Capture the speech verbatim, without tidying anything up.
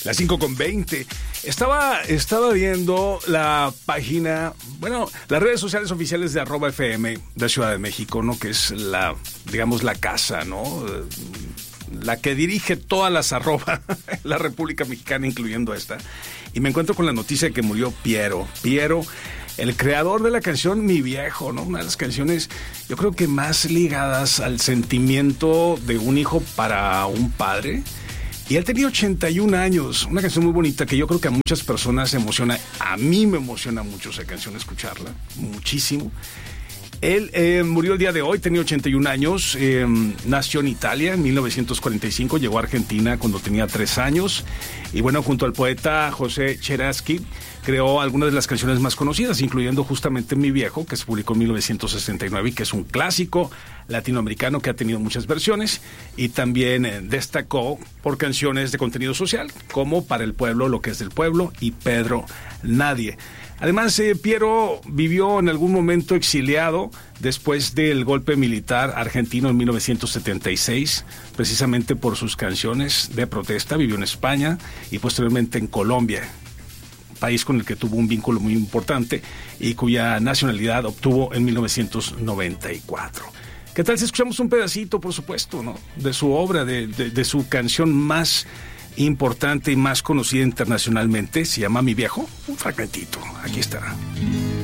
Las cinco con veinte. Estaba, estaba viendo la página, bueno, las redes sociales oficiales de arroba F M de Ciudad de México, ¿no? Que es la, digamos, la casa, ¿no? La que dirige todas las arroba en la República Mexicana, incluyendo esta. Y me encuentro con la noticia de que murió Piero. Piero, el creador de la canción Mi Viejo, ¿no? Una de las canciones, yo creo que más ligadas al sentimiento de un hijo para un padre. Y él tenía ochenta y un años, una canción muy bonita que yo creo que a muchas personas emociona. A mí me emociona mucho esa canción, escucharla, muchísimo. Él eh, murió el día de hoy, tenía ochenta y un años, eh, nació en Italia en mil novecientos cuarenta y cinco, llegó a Argentina cuando tenía tres años. Y bueno, junto al poeta José Cherasky, creó algunas de las canciones más conocidas, incluyendo justamente Mi Viejo, que se publicó en mil novecientos sesenta y nueve y que es un clásico latinoamericano que ha tenido muchas versiones, y también eh, destacó por canciones de contenido social, como Para el Pueblo, Lo que es del Pueblo y Pedro Nadie. Además, eh, Piero vivió en algún momento exiliado después del golpe militar argentino en mil novecientos setenta y seis, precisamente por sus canciones de protesta. Vivió en España y posteriormente en Colombia, país con el que tuvo un vínculo muy importante y cuya nacionalidad obtuvo en mil novecientos noventa y cuatro. ¿Qué tal si escuchamos un pedacito, por supuesto, ¿no? de su obra, de, de, de su canción más importante y más conocida internacionalmente? Se llama Mi Viejo. Un fragmentito, aquí está.